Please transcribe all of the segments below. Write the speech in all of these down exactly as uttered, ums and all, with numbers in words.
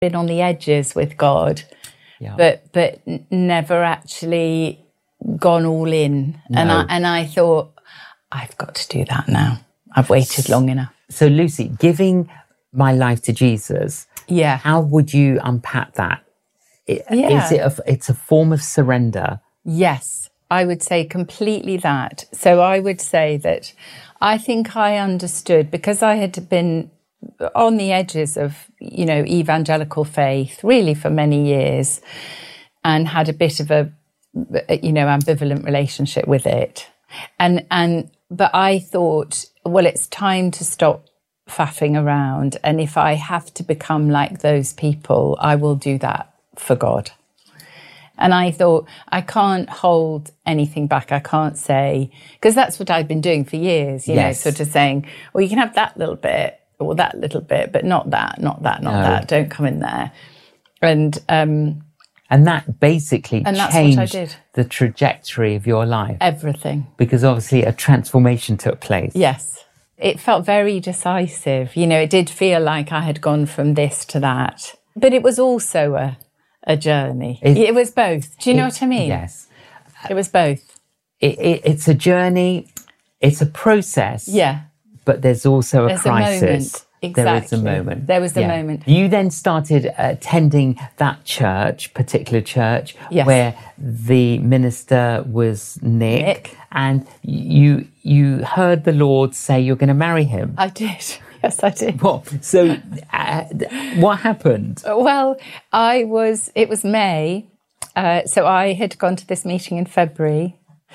been on the edges with God, yeah. but but never actually gone all in. No. And I and I thought, I've got to do that now. I've waited long enough. So Lucy, giving my life to Jesus, yeah. how would you unpack that? It, yeah. Is it a, it's a form of surrender? Yes, I would say completely that. So I would say that I think I understood, because I had been on the edges of, you know, evangelical faith really for many years, and had a bit of a, you know, ambivalent relationship with it. And, and, but I thought, well, it's time to stop faffing around. And if I have to become like those people, I will do that for God. And I thought, I can't hold anything back. I can't say, because that's what I've been doing for years, you yes. know, sort of saying, well, you can have that little bit or that little bit, but not that, not that, not no. that. Don't come in there. And, um, And that basically and that's changed what I did. The trajectory of your life. Everything. Because obviously a transformation took place. Yes. It felt very decisive. You know, it did feel like I had gone from this to that. But it was also a, a journey. It, it was both. Do you know it, what I mean? Yes. It was both. It, it, it's a journey. It's a process. Yeah. But there's also a there's crisis. A moment. Exactly. There is a moment. There was a yeah. moment. You then started attending that church, particular church, yes. where the minister was Nick, Nick, and you you heard the Lord say you're going to marry him. I did. Yes, I did. What? So, uh, what happened? Well, I was. It was May, uh, so I had gone to this meeting in February.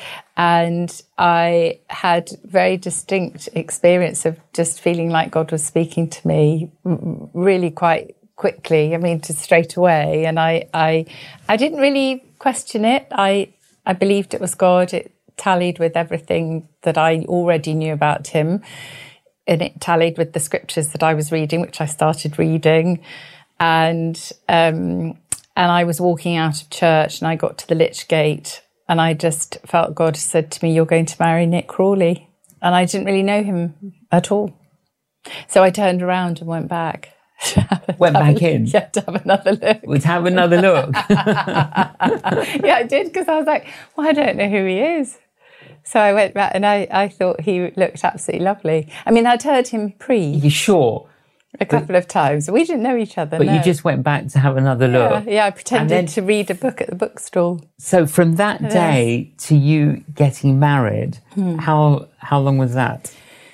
And I had very distinct experience of just feeling like God was speaking to me really quite quickly. I mean, just straight away. And I, I, I didn't really question it. I, I believed it was God. It tallied with everything that I already knew about him. And it tallied with the scriptures that I was reading, which I started reading. And, um, and I was walking out of church and I got to the Lich Gate. And I just felt God said to me, you're going to marry Nick Crawley. And I didn't really know him at all. So I turned around and went back. Went back in? Yeah, to have another look. Would have another look. Yeah, I did, because I was like, well, I don't know who he is. So I went back and I, I thought he looked absolutely lovely. I mean, I'd heard him preach. You sure? A couple but, of times. We didn't know each other. But no. you just went back to have another look. Yeah, yeah, I pretended then, to read a book at the bookstall. So from that day yes. to you getting married, hmm. how how long was that?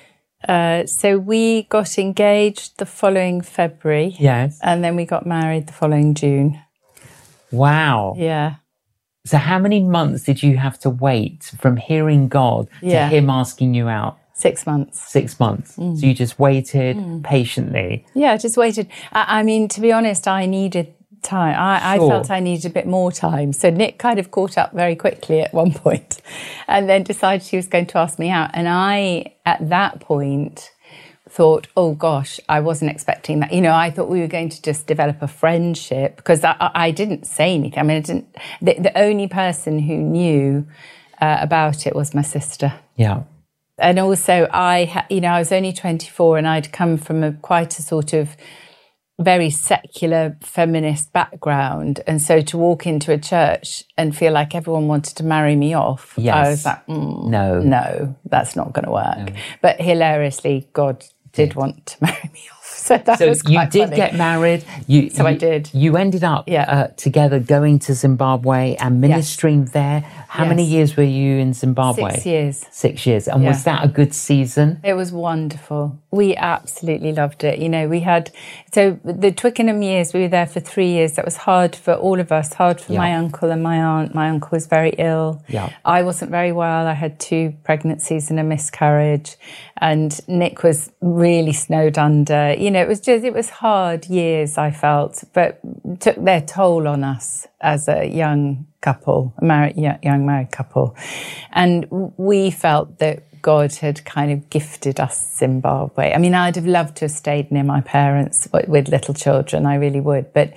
Uh, so we got engaged the following February. Yes. And then we got married the following June. Wow. Yeah. So how many months did you have to wait from hearing God to yeah. him asking you out? Six months. Six months. Mm. So you just waited mm. patiently. Yeah, just waited. I, I mean, to be honest, I needed time. I, sure. I felt I needed a bit more time. So Nick kind of caught up very quickly at one point and then decided he was going to ask me out. And I, at that point, thought, oh gosh, I wasn't expecting that. You know, I thought we were going to just develop a friendship because I, I didn't say anything. I mean, I didn't, the, the only person who knew uh, about it was my sister. Yeah. And also, I, ha- you know, I was only twenty-four and I'd come from a quite a sort of very secular feminist background. And so to walk into a church and feel like everyone wanted to marry me off, yes. I was like, mm, no, no, that's not going to work. No. But hilariously, God did, did want to marry me off. So that so was quite you did funny. get married. You, so you, I did. You ended up yeah. uh, together going to Zimbabwe and ministering yes. there. How yes. many years were you in Zimbabwe? Six years. Six years. And yeah. was that a good season? It was wonderful. We absolutely loved it. You know, we had, so the Twickenham years, we were there for three years. That was hard for all of us, hard for yeah. my uncle and my aunt. My uncle was very ill. Yeah. I wasn't very well. I had two pregnancies and a miscarriage. And Nick was really snowed under. You know, it was just, it was hard years, I felt, but took their toll on us as a young couple, a married, young married couple. And we felt that God had kind of gifted us Zimbabwe. I mean, I'd have loved to have stayed near my parents with little children. I really would. But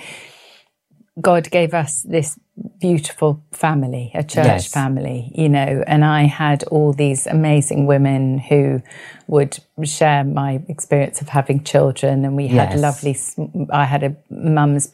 God gave us this beautiful family, a church yes. family, you know, and I had all these amazing women who would share my experience of having children. And we had yes. lovely, I had a mum's